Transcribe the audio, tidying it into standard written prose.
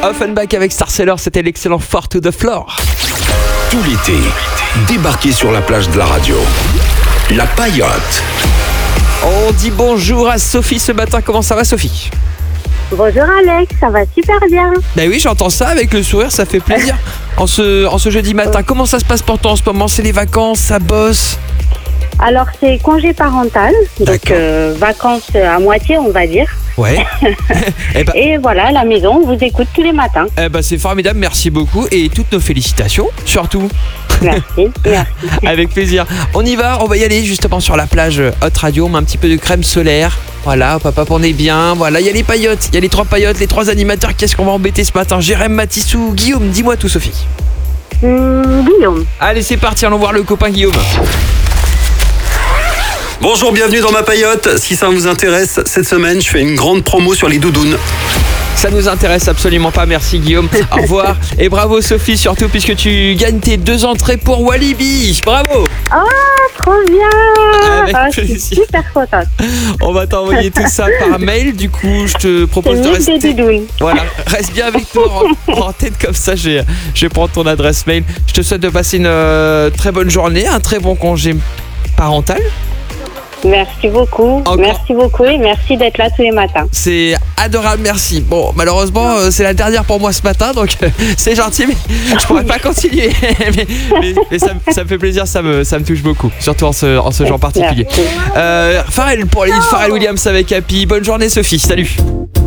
Offenbach avec Star Sailor, c'était l'excellent Fort to the Floor. Tout l'été, débarquez sur la plage de la radio. La Paillote. On dit bonjour à Sophie ce matin. Comment ça va, Sophie? Bonjour Alex, ça va super bien. Ben oui, j'entends ça avec le sourire, ça fait plaisir. En ce jeudi matin, comment ça se passe pour toi en ce moment? C'est les vacances, ça bosse? Alors c'est congé parental, donc D'accord. vacances à moitié on va dire. Ouais. Et voilà, la maison, on vous écoute tous les matins. C'est formidable, merci beaucoup. Et toutes nos félicitations, surtout. Merci. Avec plaisir. On y va y aller justement sur la plage Hot Radio. On met un petit peu de crème solaire. Voilà, hop, on est bien. Voilà, il y a les paillotes, il y a les 3 paillotes, les 3 animateurs. Qu'est-ce qu'on va embêter ce matin? Jérém, Matissou, Guillaume, dis-moi tout, Sophie. Guillaume. Allez, c'est parti, allons voir le copain Guillaume. Bonjour, bienvenue dans ma paillote. Si ça vous intéresse, cette semaine, je fais une grande promo sur les doudounes. Ça nous intéresse absolument pas, merci Guillaume. Au revoir. Et bravo Sophie, surtout puisque tu gagnes tes 2 entrées pour Walibi. Bravo. Ah, trop bien. Avec Je suis plaisir. super contente. On va t'envoyer tout ça par mail. Du coup, je te propose de C'est rester. des doudounes. Voilà, reste bien avec nous en tête comme ça. Je vais prendre ton adresse mail. Je te souhaite de passer une très bonne journée, un très bon congé parental. Merci beaucoup. Encore. Merci beaucoup et merci d'être là tous les matins. C'est adorable, merci. Bon, malheureusement, c'est la dernière pour moi ce matin, donc c'est gentil, mais je pourrais pas continuer. mais ça me fait plaisir, ça me touche beaucoup, surtout en ce genre particulier. Merci. Pharrell pour les Pharrell Williams avec Happy. Bonne journée Sophie, salut.